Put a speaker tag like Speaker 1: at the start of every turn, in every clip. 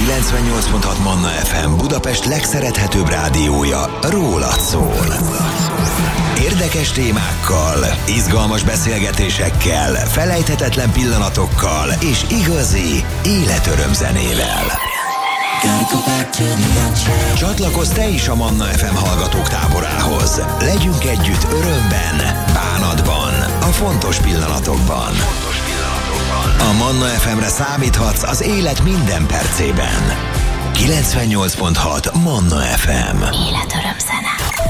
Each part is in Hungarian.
Speaker 1: 98.6 Manna FM Budapest legszerethetőbb rádiója rólad szól. Érdekes témákkal, izgalmas beszélgetésekkel, felejthetetlen pillanatokkal és igazi életörömzenével. Csatlakozz te is a Manna FM hallgatók táborához. Legyünk együtt örömben, bánatban, a fontos pillanatokban. A Manna FM-re számíthatsz az élet minden percében. 98.6 Manna FM.
Speaker 2: Életörömzene.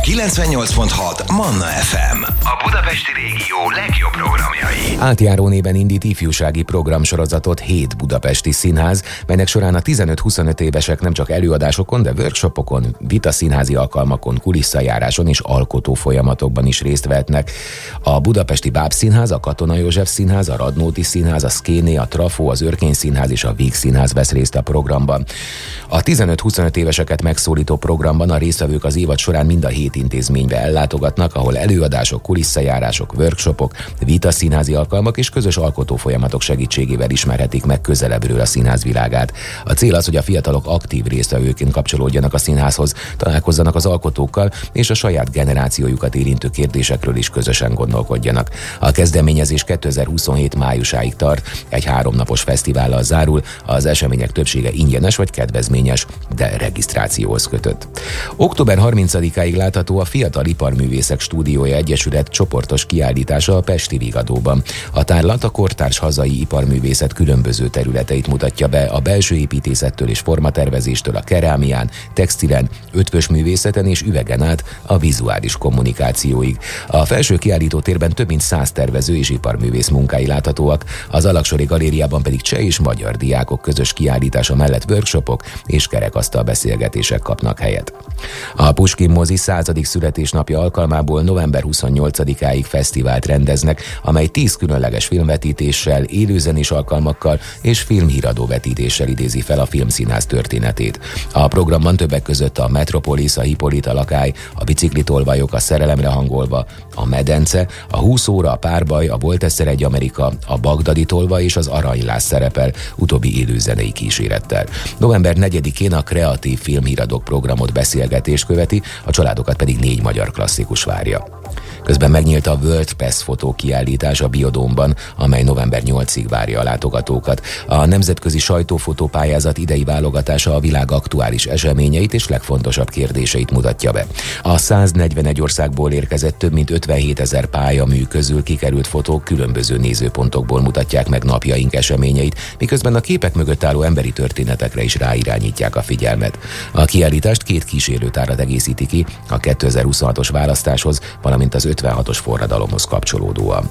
Speaker 1: 98.6 Manna FM. A budapesti régió legjobb programjai.
Speaker 3: Átjáró néven indít ifjúsági programsorozatot 7 budapesti színház, melynek során a 15-25 évesek nem csak előadásokon, de workshopokon, vitaszínházi alkalmakon, kulisszajáráson és alkotó folyamatokban is részt vehetnek. A Budapesti Bábszínház, a Katona József Színház, a Radnóti Színház, a Szkéné, a Trafó, az Örkény Színház és a Víg Színház vesz részt a programban. A 15-25 éveseket megszólító programban a résztvevők az évad során mind a 7 intézménybe ellátogatnak, ahol előadások, kulisszajárások, workshopok, vitaszínházi alkalmak és közös alkotó folyamatok segítségével ismerhetik meg közelebbről a színház világát. A cél az, hogy a fiatalok aktív résztvevőként kapcsolódjanak a színházhoz, találkozzanak az alkotókkal és a saját generációjukat érintő kérdésekről is közösen gondolkodjanak. A kezdeményezés 2027 májusáig tart, egy 3 napos fesztivállal zárul, az események többsége ingyenes vagy kedvezményes, de regisztrációhoz kötött. Október 30-áig látható a Fiatal Iparművészek Stúdiója Egyesület csoportos kiállítása a Pesti Vigadóban. A tárlat a kortárs hazai iparművészet különböző területeit mutatja be, a belső építészettől és formatervezéstől a kerámián, textilen, ötvös művészeten és üvegen át a vizuális kommunikációig. A felső kiállító térben több mint 100 tervező és iparművész munkái láthatóak, az Alaksori Galériában pedig cseh és magyar diákok közös kiállítása mellett workshopok és kerekasztal beszélgetések kapnak helyet. A Puskin mozi 100. születésnapja alkalmából november 28-áig fesztivált rendeznek, amely 10 különleges filmvetítéssel, élőzenés alkalmakkal és filmhíradó vetítéssel idézi fel a filmszínház történetét. A programban többek között a Metropolis, a Hippolyta lakály, a biciklitolvajok, a Szerelemre hangolva, a Medence, a 20 óra, a Párbaj, a Volt egyszer egy Amerika, a Bagdadi tolvaj és az Aranyláz szerepel, utóbbi élőzenei kísérettel. November 4-én a Kreatív Filmhíradók programot beszélgetés követi, a családokat pedig 4 magyar klasszikus várja. Közben megnyílt a World Pass fotó kiállítás a Biodómban, amely november 8-ig várja a látogatókat. A nemzetközi sajtófotópályázat idei válogatása a világ aktuális eseményeit és legfontosabb kérdéseit mutatja be. A 141 országból érkezett több mint 57 000 pályamű közül kikerült fotók különböző nézőpontokból mutatják meg napjaink eseményeit, miközben a képek mögött álló emberi történetekre is ráirányítják a figyelmet. A kiállítást 2 kísérőtárat egészíti ki a 2026-os választáshoz, valamint az 56-os forradalomhoz kapcsolódóan.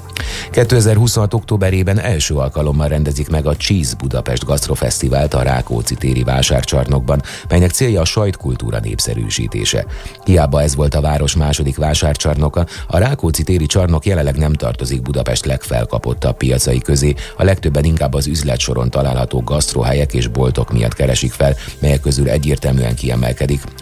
Speaker 3: 2026. októberében első alkalommal rendezik meg a Cheese Budapest Gasztrofesztivált a Rákóczi téri vásárcsarnokban, melynek célja a sajtkultúra népszerűsítése. Hiába ez volt a város második vásárcsarnoka, a Rákóczi téri csarnok jelenleg nem tartozik Budapest legfelkapottabb piacai közé, a legtöbben inkább az üzletsoron található gasztrohelyek és boltok miatt keresik fel, melyek közül egyértelműen kiemelkedik